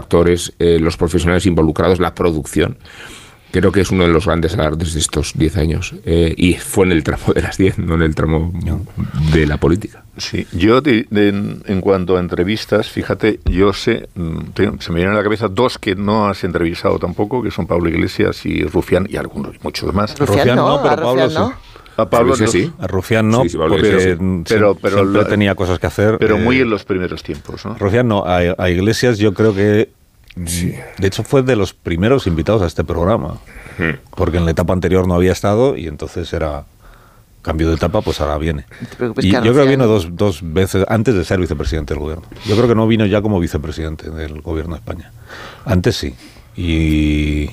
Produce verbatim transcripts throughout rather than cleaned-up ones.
actores, eh, los profesionales involucrados, la producción. Creo que es uno de los grandes alardes de estos diez años. Eh, y fue en el tramo de las diez, no en el tramo no. de la política. Sí, yo de, de, en, en cuanto a entrevistas, fíjate, yo sé, tengo, se me vienen a la cabeza dos que no has entrevistado tampoco, que son Pablo Iglesias y Rufián, y algunos, muchos más. Rufián, Rufián no, no, pero Pablo Rufián sí. No. A Pablo no, sí. A Rufián no, sí, sí, porque sí. pero, pero siempre lo, tenía cosas que hacer. Pero eh, muy en los primeros tiempos, ¿no? Rufián no, a, a Iglesias yo creo que, sí. de hecho fue de los primeros invitados a este programa. Porque en la etapa anterior no había estado y entonces era cambio de etapa, pues ahora viene. Y yo creo que vino dos, dos veces antes de ser vicepresidente del gobierno. Yo creo que no vino ya como vicepresidente del gobierno de España. Antes sí. Y,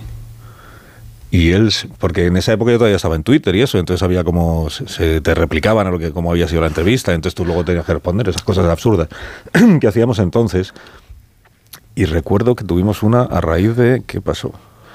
y él, porque en esa época yo todavía estaba en Twitter y eso, entonces había como, se, se te replicaban a lo que cómo había sido la entrevista, entonces tú luego tenías que responder esas cosas absurdas que hacíamos entonces. Y recuerdo que tuvimos una a raíz de, ¿qué pasó?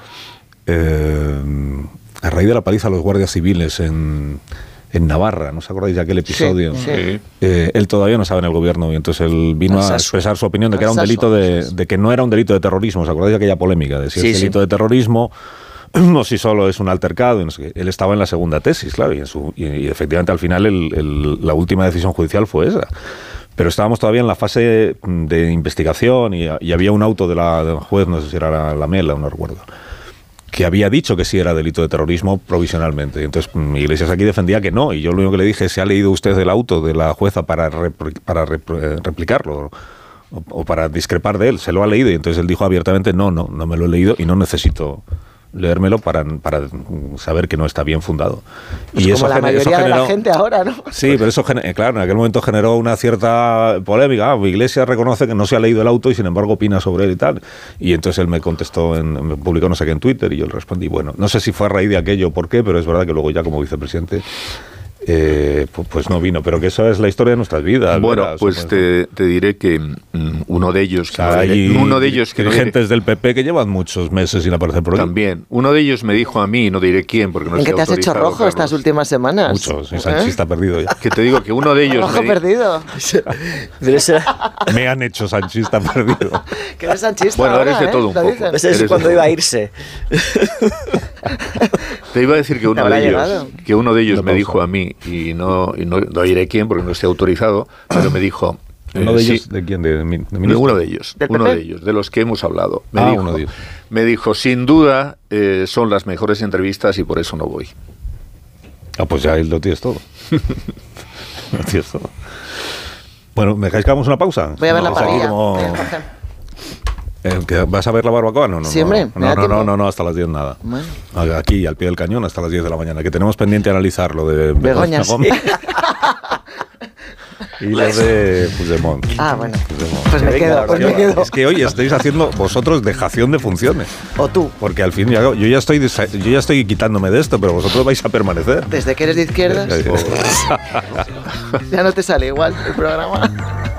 Eh, a raíz de la paliza a los guardias civiles en, en Navarra, ¿no os acordáis de aquel episodio? Sí, sí. Eh, él todavía no estaba en el gobierno y entonces él vino a expresar su opinión de que era un delito de, de que no era un delito de terrorismo. ¿Os acordáis de aquella polémica? De si sí, es delito sí. de terrorismo o si solo es un altercado. Y no sé qué. Él estaba en la segunda tesis, claro, y, en su, y, y efectivamente al final el, el, la última decisión judicial fue esa. Pero estábamos todavía en la fase de investigación y, y había un auto de la, de la juez, no sé si era la, la Mela, no recuerdo, que había dicho que sí era delito de terrorismo provisionalmente. Entonces Iglesias aquí defendía que no, y yo lo único que le dije es: ¿se ha leído usted el auto de la jueza para, repl- para repl- replicarlo o, o para discrepar de él? ¿Se lo ha leído? Y entonces él dijo abiertamente: no, no, no me lo he leído y no necesito leérmelo para, para saber que no está bien fundado. Pues y como eso la gener, mayoría eso generó, de la gente ahora, ¿no? Sí, pero eso, claro, en aquel momento generó una cierta polémica. Ah, Iglesias reconoce que no se ha leído el auto y sin embargo opina sobre él y tal. Y entonces él me contestó, en, me publicó no sé qué en Twitter y yo le respondí, bueno, no sé si fue a raíz de aquello o por qué, pero es verdad que luego ya como vicepresidente Eh, pues, pues no vino, pero que esa es la historia de nuestras vidas. Bueno, ¿verdad? pues te, te diré que um, uno de ellos, que o sea, no diré, hay uno de ellos que dirigentes no diré, del P P que llevan muchos meses sin aparecer por aquí. También, uno de ellos me dijo a mí, no diré quién, porque no ¿En estoy qué te has hecho autorizado, rojo Carlos. estas últimas semanas? Muchos, soy sanchista ¿Eh? perdido ya. Que te digo que uno de ellos rojo me perdido. Me han hecho sanchista perdido. Que eres sanchista. Bueno, ahora, eres de ¿eh? todo un Lo poco. dicen. Ese es cuando iba a irse. Te iba a decir que uno Habrá de ellos, llegado. que uno de ellos No me pausa. dijo a mí, y no, y no, no diré quién porque no estoy autorizado, pero me dijo... ¿Uno eh, de sí, ellos de quién? ¿De, de, de de uno de ellos, ¿Del uno P P? de ellos, de los que hemos hablado. Me, Ah, dijo, uno de ellos. me dijo, sin duda, eh, son las mejores entrevistas y por eso no voy. Ah, pues ya lo tienes todo. Lo tienes todo. Bueno, ¿me dejáis que hagamos una pausa? Voy a ver No, la o sea, parrilla. como- Voy a coger. Eh, ¿que ¿Vas a ver la barbacoa? No, no, Sí, no, hombre, no, ¿me da no, no, tiempo? no, no, hasta las diez nada. Bueno. Aquí, al pie del cañón, hasta las diez de la mañana, que tenemos pendiente analizar lo de Begoña, Gómez y lo de Puigdemont. Ah, bueno. Puigdemont. Pues me quedo, pues me quedo. Es que hoy estáis haciendo vosotros dejación de funciones. O tú. Porque al fin y al cabo, yo ya estoy desa- yo ya estoy quitándome de esto, pero vosotros vais a permanecer. Desde que eres de izquierdas, ya no te sale igual el programa.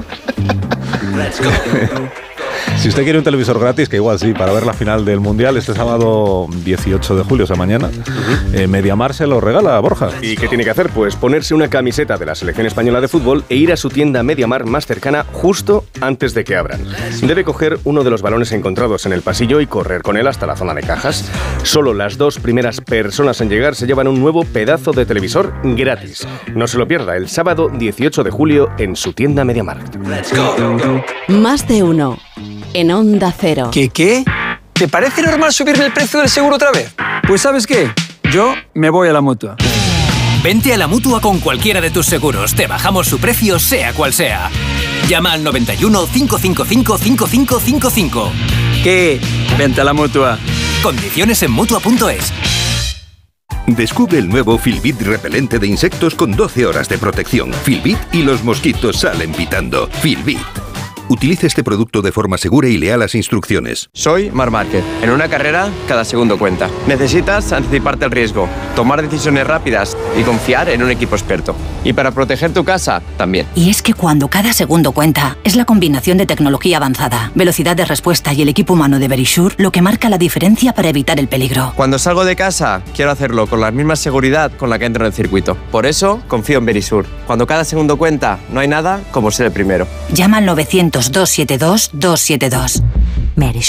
Si usted quiere un televisor gratis, que igual sí, para ver la final del Mundial este sábado dieciocho de julio, o sea, mañana, uh-huh. eh, Mediamar se lo regala, Borja. ¿Y qué tiene que hacer? Pues ponerse una camiseta de la selección española de fútbol e ir a su tienda Mediamar más cercana justo antes de que abran. Debe coger uno de los balones encontrados en el pasillo y correr con él hasta la zona de cajas. Solo las dos primeras personas en llegar se llevan un nuevo pedazo de televisor gratis. No se lo pierda el sábado dieciocho de julio en su tienda Mediamar. Más de uno. En Onda Cero. ¿Qué qué? ¿Te parece normal subirle el precio del seguro otra vez? Pues ¿sabes qué? Yo me voy a la Mutua. Vente a la Mutua con cualquiera de tus seguros. Te bajamos su precio, sea cual sea. Llama al noventa y uno, cinco cinco cinco, cinco cinco cinco cinco. ¿Qué? Vente a la Mutua. Condiciones en Mutua punto es. Descubre el nuevo Filbit repelente de insectos con doce horas de protección. Filbit y los mosquitos salen pitando. Filbit. Utilice este producto de forma segura y lea las instrucciones. Soy Marc Márquez. En una carrera, cada segundo cuenta. Necesitas anticiparte al riesgo, tomar decisiones rápidas y confiar en un equipo experto. Y para proteger tu casa, también. Y es que cuando cada segundo cuenta, es la combinación de tecnología avanzada, velocidad de respuesta y el equipo humano de Verisure lo que marca la diferencia para evitar el peligro. Cuando salgo de casa, quiero hacerlo con la misma seguridad con la que entro en el circuito. Por eso, confío en Verisure. Cuando cada segundo cuenta, no hay nada como ser el primero. Llama al novecientos, doscientos setenta y dos, doscientos setenta y dos. Verisure.